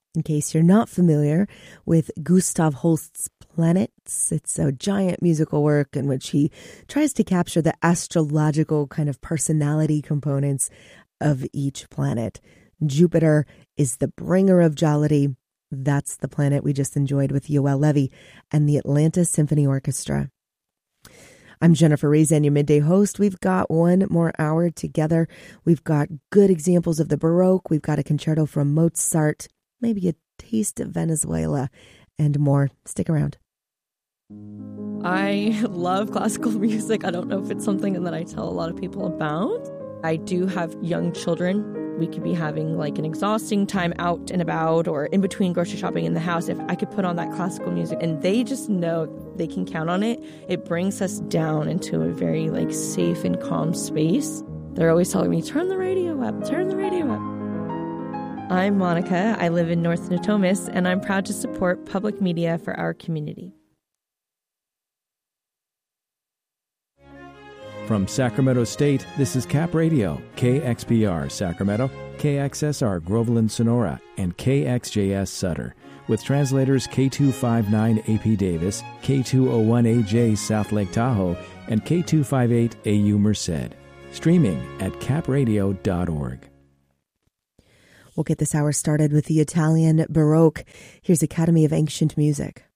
In case you're not familiar with Gustav Holst's Planets, it's a giant musical work in which he tries to capture the astrological kind of personality components of each planet. Jupiter is the bringer of jollity. That's the planet we just enjoyed with Yoel Levy and the Atlanta Symphony Orchestra. I'm Jennifer Reason, your midday host. We've got one more hour together. We've got good examples of the Baroque. We've got a concerto from Mozart, maybe a taste of Venezuela, and more. Stick around. I love classical music. I don't know if it's something that I tell a lot of people about. I do have young children. We could be having like an exhausting time out and about or in between grocery shopping in the house. If I could put on that classical music and they just know they can count on it, it brings us down into a very like safe and calm space. They're always telling me, turn the radio up, turn the radio up. I'm Monica. I live in North Natomas, and I'm proud to support public media for our community. From Sacramento State, this is Cap Radio, KXPR Sacramento, KXSR Groveland Sonora, and KXJS Sutter, with translators K259 AP Davis, K201AJ South Lake Tahoe, and K258 AU Merced. Streaming at capradio.org. We'll get this hour started with the Italian Baroque. Here's Academy of Ancient Music.